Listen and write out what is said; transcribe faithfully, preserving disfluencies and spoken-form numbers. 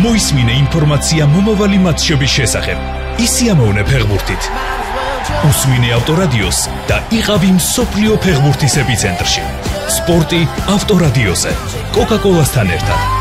მოისმინე ინფორმაცია მომავალი მატჩების შესახებ. ისიამოვნე ფეხბურთით. უსმინე ავტორადიოს და იყავი მსოფლიო ფეხბურთის ეპიცენტრში. სპორტი ავტორადიოზე. კოკა-კოლასთან ერთად.